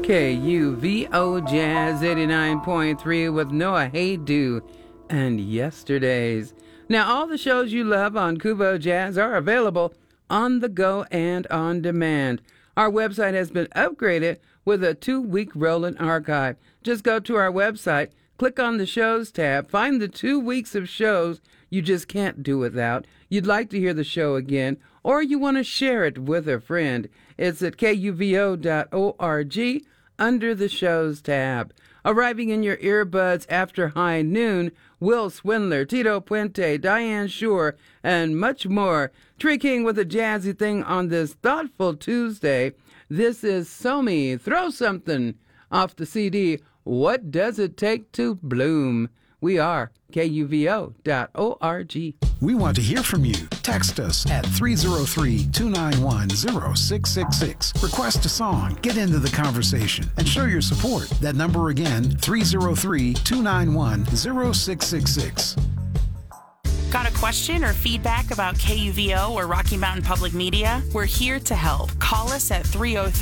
KUVO Jazz 89.3 with Noah Haydu and Yesterdays. Now, all the shows you love on Kuvo Jazz are available on the go and on demand. Our website has been upgraded with a 2-week rolling archive. Just go to our website, click on the shows tab, find the 2 weeks of shows you just can't do without. You'd like to hear the show again, or you want to share it with a friend. It's at kuvo.org under the shows tab. Arriving in your earbuds after high noon, Will Swindler, Tito Puente, Diane Shore, and much more. Tree King with a jazzy thing on this thoughtful Tuesday. This is Somi. Throw something off the CD. What does it take to bloom? We are KUVO.org. We want to hear from you. Text us at 303-291-0666. Request a song, get into the conversation, and show your support. That number again, 303-291-0666. Got a question or feedback about KUVO or Rocky Mountain Public Media? We're here to help. Call us at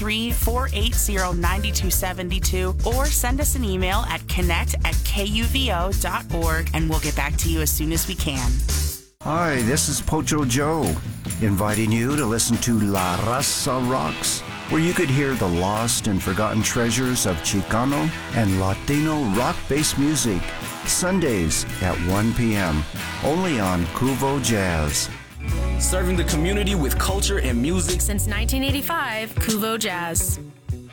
303-480-9272 or send us an email at connect@kuvo.org and we'll get back to you as soon as we can. Hi, this is Pocho Joe, inviting you to listen to La Raza Rocks, where you could hear the lost and forgotten treasures of Chicano and Latino rock-based music, Sundays at 1 p.m., only on Kuvo Jazz. Serving the community with culture and music since 1985, Kuvo Jazz.